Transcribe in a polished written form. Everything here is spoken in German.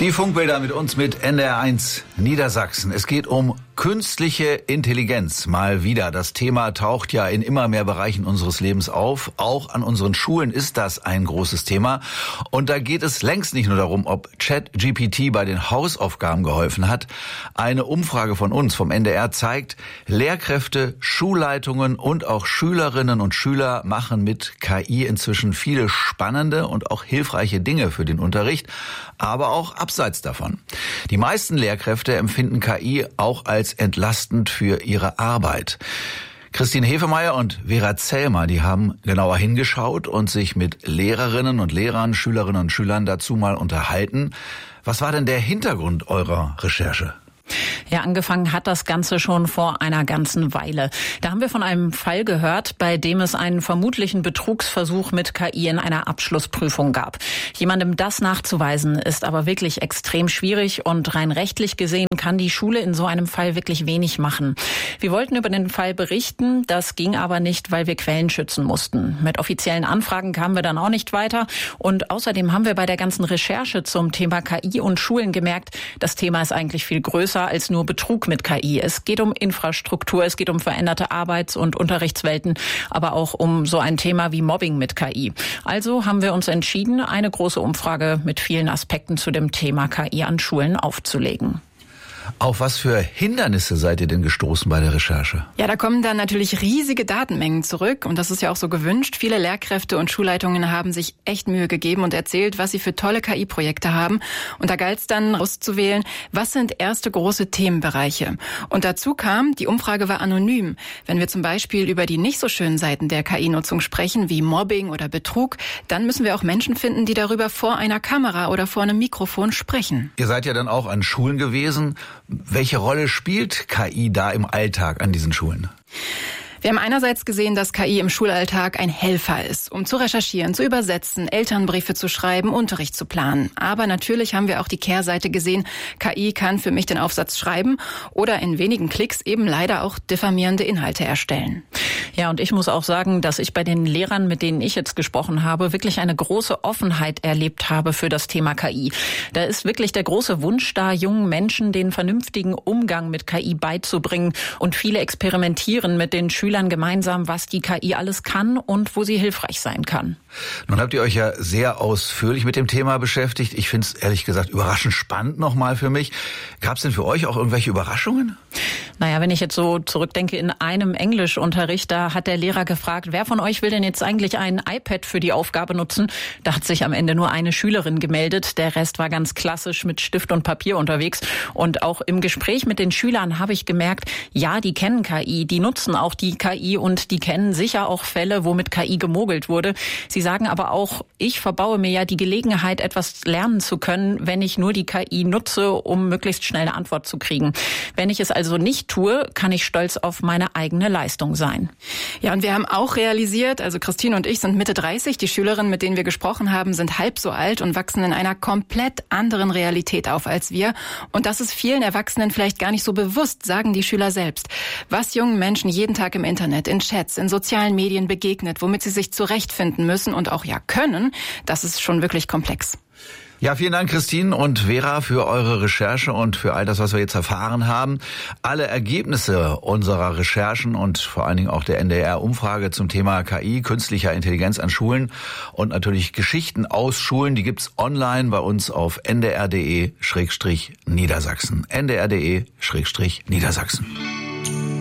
Die Funkbilder mit uns mit NDR1 Niedersachsen. Es geht um künstliche Intelligenz. Mal wieder. Das Thema taucht ja in immer mehr Bereichen unseres Lebens auf. Auch an unseren Schulen ist das ein großes Thema. Und da geht es längst nicht nur darum, ob ChatGPT bei den Hausaufgaben geholfen hat. Eine Umfrage von uns, vom NDR, zeigt, Lehrkräfte, Schulleitungen und auch Schülerinnen und Schüler machen mit KI inzwischen viele spannende und auch hilfreiche Dinge für den Unterricht, aber auch abseits davon. Die meisten Lehrkräfte empfinden KI auch als entlastend für ihre Arbeit. Christine Hefemeyer und Vera Zellmer, die haben genauer hingeschaut und sich mit Lehrerinnen und Lehrern, Schülerinnen und Schülern dazu mal unterhalten. Was war denn der Hintergrund eurer Recherche? Ja, angefangen hat das Ganze schon vor einer ganzen Weile. Da haben wir von einem Fall gehört, bei dem es einen vermutlichen Betrugsversuch mit KI in einer Abschlussprüfung gab. Jemandem das nachzuweisen, ist aber wirklich extrem schwierig und rein rechtlich gesehen kann die Schule in so einem Fall wirklich wenig machen. Wir wollten über den Fall berichten, das ging aber nicht, weil wir Quellen schützen mussten. Mit offiziellen Anfragen kamen wir dann auch nicht weiter und außerdem haben wir bei der ganzen Recherche zum Thema KI und Schulen gemerkt, das Thema ist eigentlich viel größer als nur Betrug mit KI. Es geht um Infrastruktur, es geht um veränderte Arbeits- und Unterrichtswelten, aber auch um so ein Thema wie Mobbing mit KI. Also haben wir uns entschieden, eine große Umfrage mit vielen Aspekten zu dem Thema KI an Schulen aufzulegen. Auf was für Hindernisse seid ihr denn gestoßen bei der Recherche? Ja, da kommen dann natürlich riesige Datenmengen zurück und das ist ja auch so gewünscht. Viele Lehrkräfte und Schulleitungen haben sich echt Mühe gegeben und erzählt, was sie für tolle KI-Projekte haben. Und da galt es dann auszuwählen, was sind erste große Themenbereiche. Und dazu kam, die Umfrage war anonym. Wenn wir zum Beispiel über die nicht so schönen Seiten der KI-Nutzung sprechen, wie Mobbing oder Betrug, dann müssen wir auch Menschen finden, die darüber vor einer Kamera oder vor einem Mikrofon sprechen. Ihr seid ja dann auch an Schulen gewesen. Welche Rolle spielt KI da im Alltag an diesen Schulen? Wir haben einerseits gesehen, dass KI im Schulalltag ein Helfer ist, um zu recherchieren, zu übersetzen, Elternbriefe zu schreiben, Unterricht zu planen. Aber natürlich haben wir auch die Kehrseite gesehen, KI kann für mich den Aufsatz schreiben oder in wenigen Klicks eben leider auch diffamierende Inhalte erstellen. Ja, und ich muss auch sagen, dass ich bei den Lehrern, mit denen ich jetzt gesprochen habe, wirklich eine große Offenheit erlebt habe für das Thema KI. Da ist wirklich der große Wunsch da, jungen Menschen den vernünftigen Umgang mit KI beizubringen. Und viele experimentieren mit den Schülern gemeinsam, was die KI alles kann und wo sie hilfreich sein kann. Nun habt ihr euch ja sehr ausführlich mit dem Thema beschäftigt. Ich finde es ehrlich gesagt überraschend spannend nochmal für mich. Gab es denn für euch auch irgendwelche Überraschungen? Naja, wenn ich jetzt so zurückdenke, in einem Englischunterricht, da hat der Lehrer gefragt, wer von euch will denn jetzt eigentlich ein iPad für die Aufgabe nutzen? Da hat sich am Ende nur eine Schülerin gemeldet. Der Rest war ganz klassisch mit Stift und Papier unterwegs. Und auch im Gespräch mit den Schülern habe ich gemerkt, ja, die kennen KI, die nutzen auch die KI und die kennen sicher auch Fälle, wo mit KI gemogelt wurde. Sie sagen aber auch, ich verbaue mir ja die Gelegenheit, etwas lernen zu können, wenn ich nur die KI nutze, um möglichst schnell eine Antwort zu kriegen. Wenn ich es also nicht tue, kann ich stolz auf meine eigene Leistung sein. Ja, und wir haben auch realisiert, also Christine und ich sind Mitte 30, die Schülerinnen, mit denen wir gesprochen haben, sind halb so alt und wachsen in einer komplett anderen Realität auf als wir. Und das ist vielen Erwachsenen vielleicht gar nicht so bewusst, sagen die Schüler selbst. Was jungen Menschen jeden Tag im Internet, in Chats, in sozialen Medien begegnet, womit sie sich zurechtfinden müssen und auch ja können, das ist schon wirklich komplex. Ja, vielen Dank, Christine und Vera, für eure Recherche und für all das, was wir jetzt erfahren haben. Alle Ergebnisse unserer Recherchen und vor allen Dingen auch der NDR-Umfrage zum Thema KI, künstlicher Intelligenz an Schulen und natürlich Geschichten aus Schulen, die gibt's online bei uns auf ndr.de/Niedersachsen. ndr.de/Niedersachsen.